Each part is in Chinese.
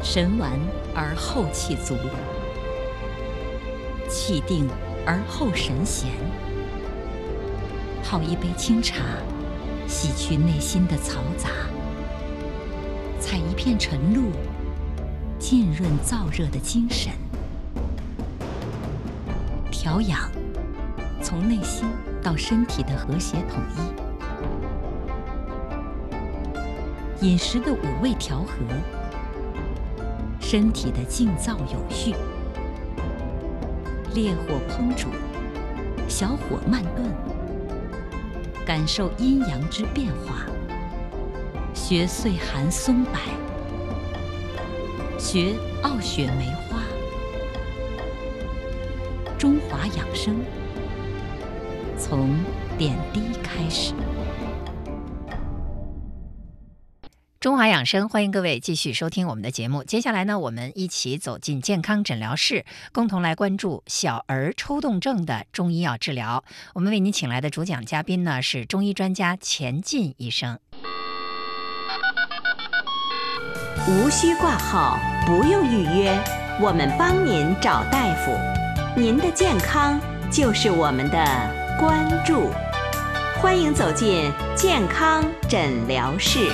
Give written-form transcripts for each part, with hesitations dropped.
神完而后气足，气定而后神闲。泡一杯清茶，洗去内心的嘈杂；采一片晨露，浸润燥热的精神。调养，从内心到身体的和谐统一；饮食的五味调和，身体的静躁有序。烈火烹煮，小火慢炖，感受阴阳之变化。学岁寒松柏，学傲雪梅花。中华养生，从点滴开始。 中华养生，欢迎各位继续收听我们的节目。接下来呢，我们一起走进健康诊疗室，共同来关注小儿抽动症的中医药治疗。我们为您请来的主讲嘉宾呢是中医专家钱进医生。 无需挂号，不用预约，我们帮您找大夫。您的健康就是我们的关注。欢迎走进健康诊疗室。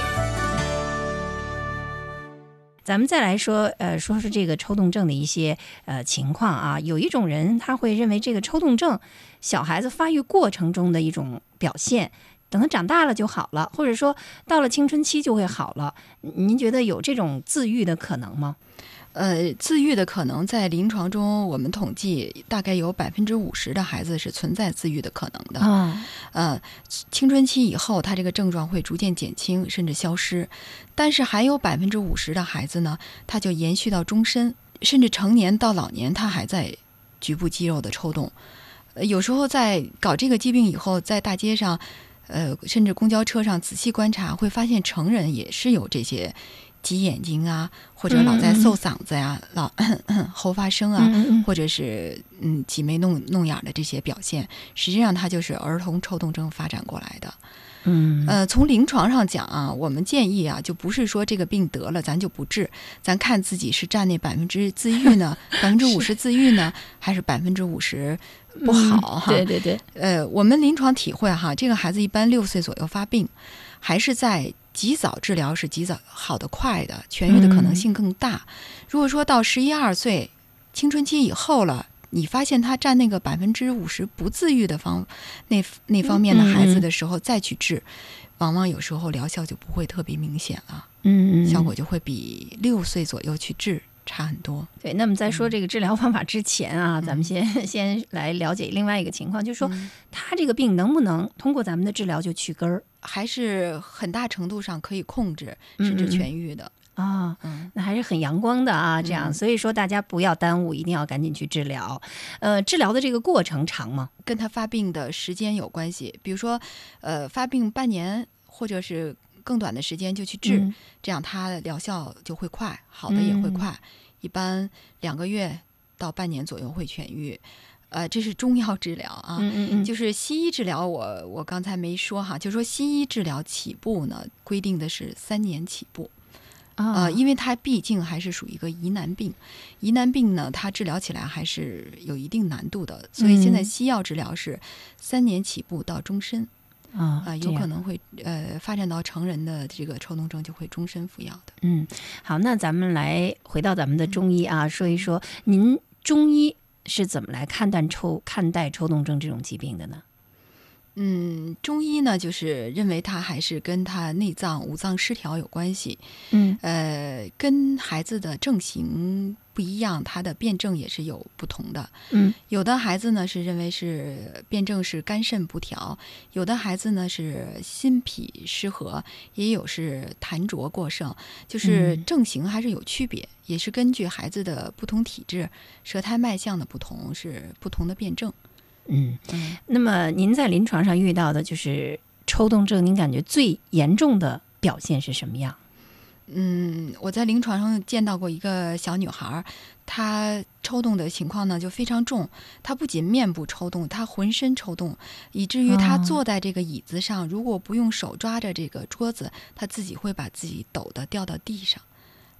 咱们再来说，说这个抽动症的一些情况啊。有一种人他会认为这个抽动症小孩子发育过程中的一种表现，等他长大了就好了，或者说到了青春期就会好了。您觉得有这种自愈的可能吗？ 自愈的可能在临床中，我们统计大概有50%的孩子是存在自愈的可能的。青春期以后，他这个症状会逐渐减轻，甚至消失。但是还有50%的孩子呢，他就延续到终身，甚至成年到老年，他还在局部肌肉的抽动。有时候在搞这个疾病以后，在大街上，甚至公交车上仔细观察，会发现成人也是有这些挤眼睛啊，或者老在嗽嗓子呀，老喉发声啊，或者是挤眉弄眼的这些表现，实际上它就是儿童抽动症发展过来的。从临床上讲啊，我们建议啊，就不是说这个病得了咱就不治，咱看自己是占那50%自愈呢，50%自愈呢，还是50%不好哈？ 对对对。 我们临床体会哈，这个孩子一般6岁左右发病，还是在及早治疗是及早好得快的，痊愈的可能性更大。如果说到11、12岁青春期以后了，你发现他占那个50%不自愈的那方面的孩子的时候再去治，往往有时候疗效就不会特别明显了，效果就会比6岁左右去治差很多。 对，那么在说这个治疗方法之前啊，咱们先来了解另外一个情况，就是说他这个病能不能通过咱们的治疗就去根儿， 还是很大程度上可以控制甚至痊愈的。 那还是很阳光的啊，这样，所以说大家不要耽误，一定要赶紧去治疗。治疗的这个过程长吗？ 跟他发病的时间有关系，比如说发病半年或者是更短的时间就去治，这样他疗效就会快，好的也会快，一般2个月到半年左右会痊愈。这是中药治疗啊，就是西医治疗我刚才没说哈，就是说西医治疗起步呢，规定的是3年起步。因为它毕竟还是属于一个疑难病，疑难病呢，它治疗起来还是有一定难度的，所以现在西药治疗是3年起步到终身，有可能会发展到成人的这个抽动症就会终身服药的。 好，那咱们来回到咱们的中医啊，说一说您中医是怎么来看待抽动症这种疾病的呢？ 中医呢，就是认为它还是跟它内脏五脏失调有关系。跟孩子的症型不一样，它的辩证也是有不同的。有的孩子呢是认为是辩证是肝肾不调，有的孩子呢是心脾失和，也有是痰浊过盛，就是症型还是有区别，也是根据孩子的不同体质、舌苔脉象的不同，是不同的辩证。 那么您在临床上遇到的就是抽动症，您感觉最严重的表现是什么样？ 我在临床上见到过一个小女孩，她抽动的情况呢就非常重，她不仅面部抽动，她浑身抽动，以至于她坐在这个椅子上，如果不用手抓着这个桌子，她自己会把自己抖得掉到地上。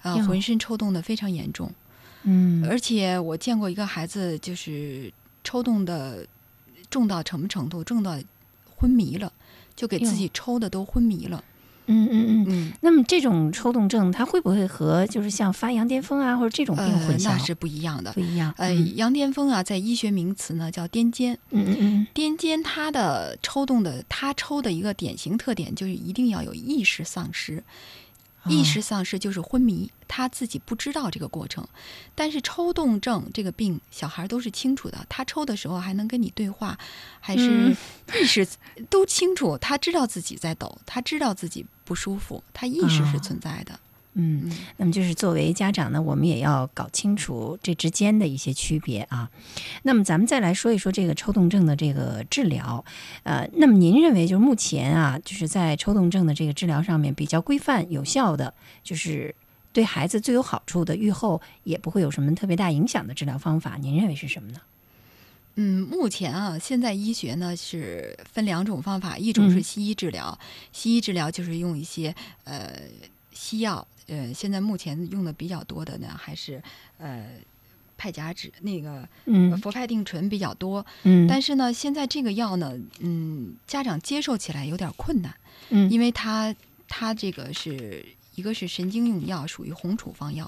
浑身抽动的非常严重。而且我见过一个孩子，就是抽动的重到什么程度？重到昏迷了，就给自己抽的都昏迷了。 那么这种抽动症，它会不会和就是像发羊癫疯啊或者这种病混淆？ 那是不一样的， 不一样。 羊癫疯啊，在医学名词呢叫癫痫。癫痫它的抽动的，它抽的一个典型特点就是一定要有意识丧失。意识丧失就是昏迷，他自己不知道这个过程。但是抽动症这个病，小孩都是清楚的，他抽的时候还能跟你对话，还是意识都清楚，他知道自己在抖，他知道自己不舒服，他意识是存在的。 那么就是作为家长呢，我们也要搞清楚这之间的一些区别啊。那么咱们再来说一说这个抽动症的这个治疗。那么您认为就是目前啊，就是在抽动症的这个治疗上面比较规范有效的，就是对孩子最有好处的，预后也不会有什么特别大影响的治疗方法，您认为是什么呢？ 目前啊，现在医学呢是分2种方法，一种是西医治疗，西医治疗就是用一些西药。现在目前用的比较多的呢，还是派甲酯那个氟派定醇比较多。但是呢，现在这个药呢，家长接受起来有点困难。因为它这个是一个是神经用药，属于红处方药，